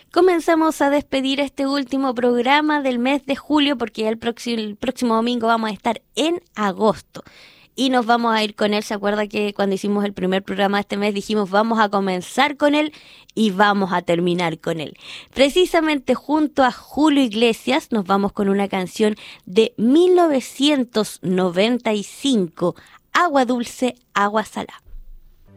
Comenzamos a despedir este último programa del mes de julio porque ya el próximo domingo vamos a estar en agosto. Y nos vamos a ir con él. ¿Se acuerda que cuando hicimos el primer programa de este mes dijimos vamos a comenzar con él y vamos a terminar con él? Precisamente junto a Julio Iglesias nos vamos con una canción de 1995, Agua Dulce, Agua Salada.